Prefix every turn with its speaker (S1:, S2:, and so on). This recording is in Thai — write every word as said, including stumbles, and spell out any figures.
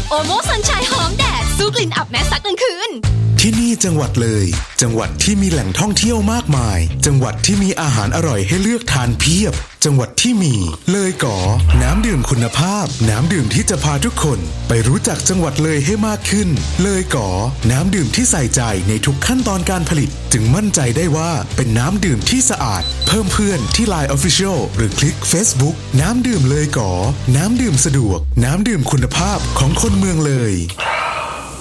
S1: โอโม่ซันชัยหอมแดดสู้กลิ่นอับแม้ซักกลางคืน
S2: ที่นี่จังหวัดเลยจังหวัดที่มีแหล่งท่องเที่ยวมากมายจังหวัดที่มีอาหารอร่อยให้เลือกทานเพียบจังหวัดที่มีเลยก๋อน้ำดื่มคุณภาพน้ำดื่มที่จะพาทุกคนไปรู้จักจังหวัดเลยให้มากขึ้นเลยก๋อน้ำดื่มที่ใส่ใจในทุกขั้นตอนการผลิตจึงมั่นใจได้ว่าเป็นน้ำดื่มที่สะอาดเพิ่มเพื่อนที่ ไลน์ Official หรือคลิก Facebook น้ำดื่มเลยก๋อน้ำดื่มสะดวกน้ำดื่มคุณภาพของคนเมืองเลย